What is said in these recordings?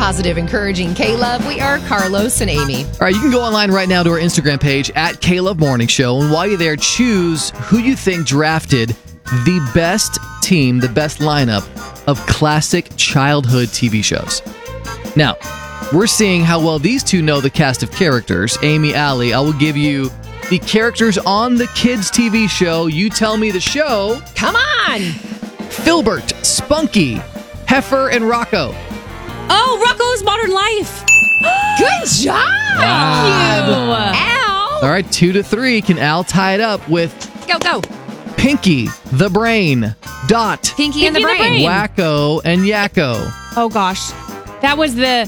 positive, encouraging K-Love. We are Carlos and Amy. All right, you can go online right now to our Instagram page at K-Love Morning Show. And while you're there, choose who you think drafted the best team, the best lineup of classic childhood TV shows. Now, we're seeing how well these two know the cast of characters. Amy, Allie, I will give you the characters on the kids' TV show. You tell me the show. Come on! Filbert, Spunky, Heifer, and Rocco. Oh, Rocco's Modern Life. Good job! Al. All right, 2-3. Can Al tie it up with Go. Pinky, the Brain, Dot, Pinky and the Pinky and the Brain. Brain. Wacko, and Yakko. Oh gosh, that was the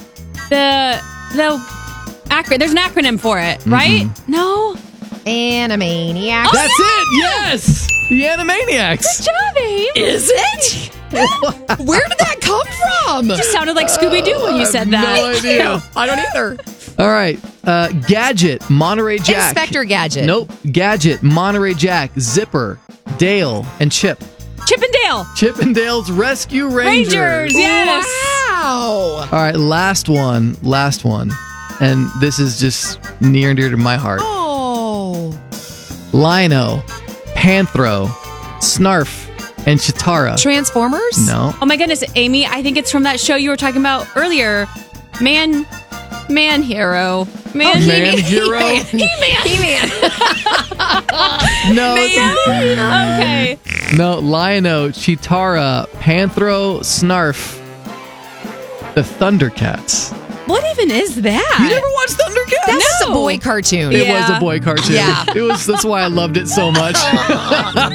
acronym. There's an acronym for it, right? No. Animaniacs. That's it. Yes, the Animaniacs. Good job, Abe. Is it? Where did that come from? You sounded like Scooby Doo when you said that. No idea. I don't either. All right, Gadget, Monterey Jack. Inspector Gadget. Nope. Gadget, Monterey Jack, Zipper, Dale, and Chip. Chip and Dale. Chip and Dale's Rescue Rangers. Yes. Wow. All right, last one. And this is just near and dear to my heart. Oh. Lino, Panthro, Snarf, and Chitara. Transformers? No. Oh my goodness, Amy, I think it's from that show you were talking about earlier. Man Hero. Man Hero? He-Man. No. Okay. No, Lino, Chitara, Panthro, Snarf, the Thundercats. What even is that? You never watched Thundercats? That's a boy cartoon. It Yeah. was a boy cartoon. Yeah. That's why I loved it so much.